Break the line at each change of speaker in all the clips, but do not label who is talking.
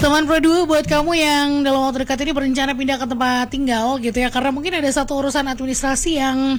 Teman Pro 2, buat kamu yang dalam waktu dekat ini berencana pindah ke tempat tinggal gitu ya, karena mungkin ada satu urusan administrasi yang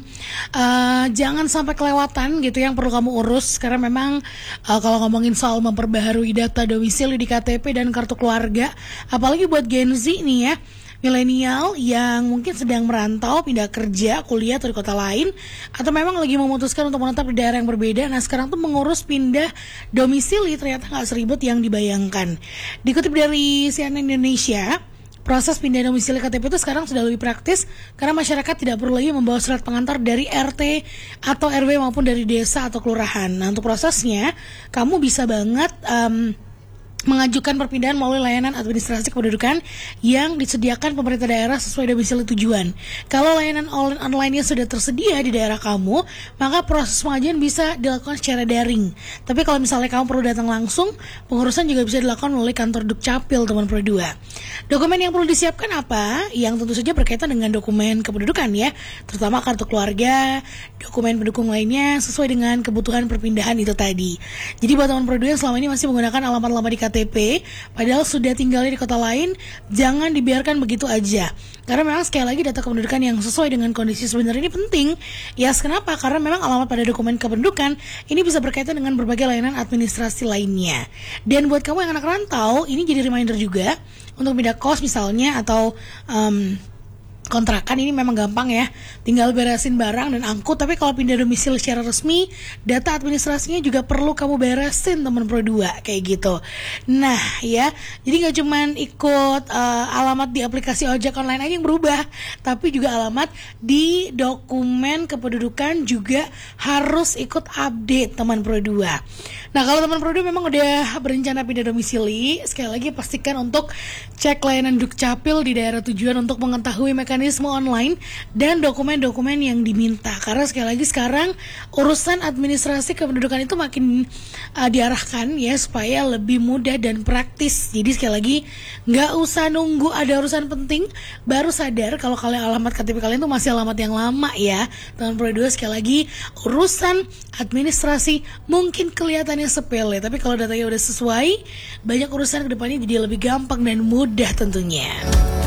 jangan sampai kelewatan gitu yang perlu kamu urus. Karena memang kalau ngomongin soal memperbaharui data domisili di KTP dan kartu keluarga, apalagi buat Gen Z nih ya, milenial yang mungkin sedang merantau, pindah kerja, kuliah atau di kota lain, atau memang lagi memutuskan untuk menetap di daerah yang berbeda. Nah sekarang tuh mengurus pindah domisili ternyata gak seribet yang dibayangkan. Dikutip dari CNN Indonesia, proses pindah domisili KTP itu sekarang sudah lebih praktis karena masyarakat tidak perlu lagi membawa surat pengantar dari RT atau RW maupun dari desa atau kelurahan. Nah untuk prosesnya kamu bisa banget mengajukan perpindahan melalui layanan administrasi kependudukan yang disediakan pemerintah daerah sesuai domisili tujuan. Kalau layanan online-nya sudah tersedia di daerah kamu, maka proses pengajuan bisa dilakukan secara daring. Tapi kalau misalnya kamu perlu datang langsung, pengurusan juga bisa dilakukan melalui kantor Dukcapil, teman Pro 2. Dokumen yang perlu disiapkan apa? Yang tentu saja berkaitan dengan dokumen kependudukan ya, terutama kartu keluarga, dokumen pendukung lainnya sesuai dengan kebutuhan perpindahan itu tadi. Jadi buat teman Pro 2 yang selama ini masih menggunakan alamat-alamat di KTP, padahal sudah tinggalnya di kota lain, jangan dibiarkan begitu aja. Karena memang sekali lagi data kependudukan yang sesuai dengan kondisi sebenarnya ini penting. Ya, kenapa? Karena memang alamat pada dokumen kependudukan ini bisa berkaitan dengan berbagai layanan administrasi lainnya. Dan buat kamu yang anak rantau, ini jadi reminder juga untuk pindah kos misalnya atau kontrakan, ini memang gampang ya, tinggal beresin barang dan angkut. Tapi kalau pindah domisili secara resmi, data administrasinya juga perlu kamu beresin, teman Pro 2, kayak gitu. Nah ya, jadi gak cuman ikut alamat di aplikasi ojek online aja yang berubah, tapi juga alamat di dokumen kependudukan juga harus ikut update, teman Pro 2. Nah kalau teman Pro 2 memang udah berencana pindah domisili, sekali lagi pastikan untuk cek layanan Dukcapil di daerah tujuan untuk mengetahui mekanisme online dan dokumen-dokumen yang diminta. Karena sekali lagi sekarang urusan administrasi kependudukan itu makin diarahkan ya supaya lebih mudah dan praktis. Jadi sekali lagi nggak usah nunggu ada urusan penting baru sadar kalau kalian alamat KTP kalian itu masih alamat yang lama ya. Teman Pro 2, sekali lagi urusan administrasi mungkin kelihatannya sepele, tapi kalau datanya udah sesuai, banyak urusan kedepannya jadi lebih gampang dan mudah tentunya.